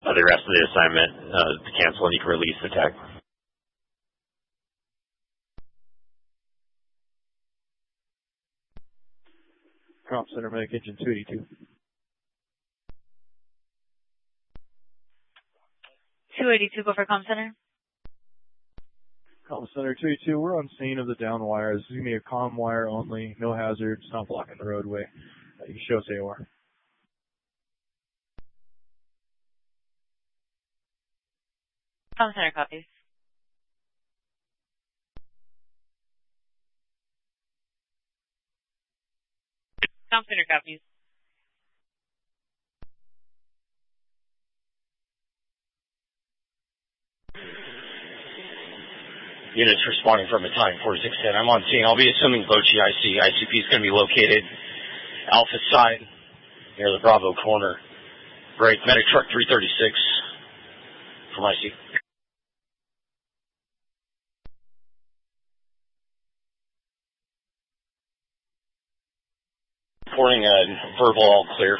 the rest of the assignment to cancel, and you can release the tech. Comm Center, Medic Engine 282. 282, go for Comm Center. Comm Center 282, we're on scene of the down wire. This is going to be a comm wire only, no hazards, not blocking the roadway. You can show us AOR. Comm Center copies. Comm Center copies. Units responding from Battalion 4610. I'm on scene. I'll be assuming Bochi IC. ICP is going to be located Alpha side near the Bravo corner. Break. Medic truck 336 from IC. Reporting a verbal all clear.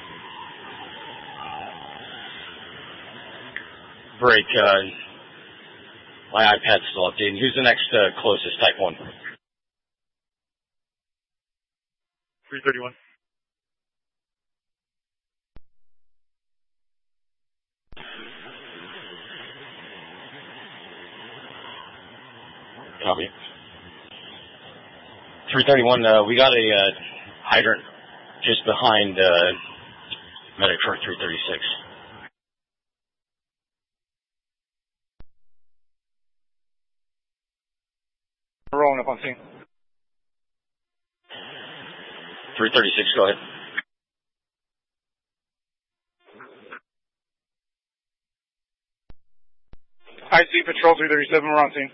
Break. My iPad's still updating. Who's the next closest Type 1? 331. Copy. 331, we got a hydrant just behind Medic truck 336. We're rolling up on scene. 336, go ahead. IC Patrol 337, we're on scene.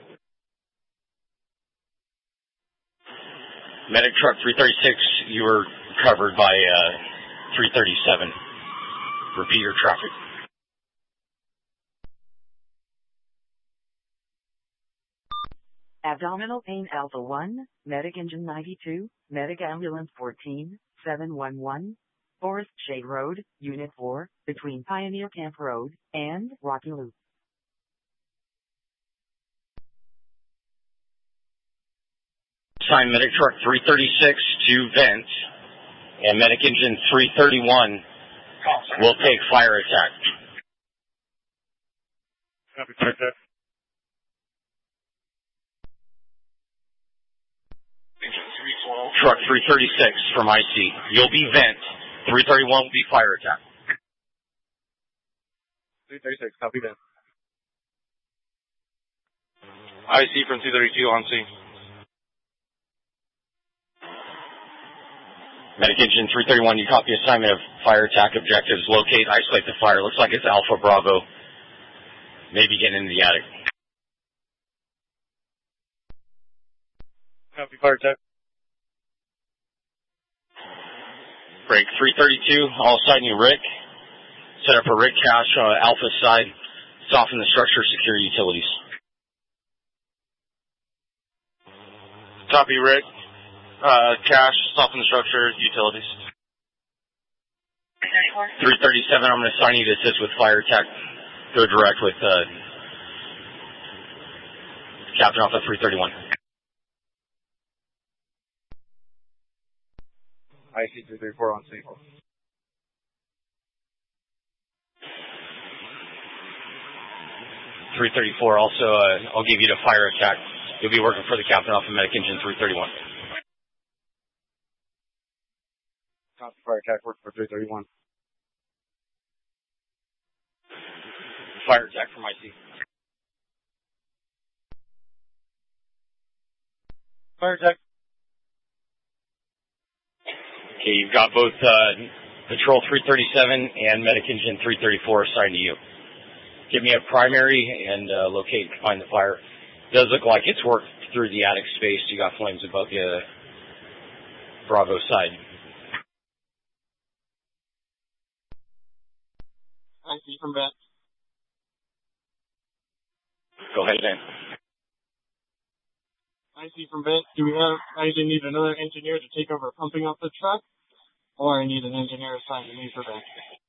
Medic truck 336, you were covered by 337. Repeat your traffic. Abdominal pain Alpha 1, Medic Engine 92, Medic Ambulance 14, 711, Forest Shade Road, Unit 4, between Pioneer Camp Road and Rocky Loop. Assign Medic truck 336 to vent, and Medic Engine 331 will take fire attack. Copy, fire attack. Truck 336 from IC. You'll be vent. 331 will be fire attack. 336, copy that. IC from 232 on scene. Medic Engine 331, you copy assignment of fire attack objectives. Locate, isolate the fire. Looks like it's Alpha Bravo. Maybe get into the attic. Copy, fire attack. Break 332, I'll assign you Rick. Set up a Rick cache on Alpha side. Soften the structure, secure utilities. Copy, Rick. Cache, soften the structure, utilities. 337, I'm going to assign you to assist with fire attack. Go direct with Captain Alpha 331. IC 334 on scene. 334, also, I'll give you the fire attack. You'll be working for the Captain Alpha Medic Engine 331. Copy, fire attack, work for 331. Fire attack from IC. Fire attack. Okay, you've got both Patrol 337 and Medic Engine 334 assigned to you. Give me a primary and locate and find the fire. It does look like it's worked through the attic space. You got flames above the Bravo side. IC from vent. Go ahead, Dan. IC from vent. Do we have, I either need another engineer to take over pumping up the truck, or I need an engineer assigned to me for that?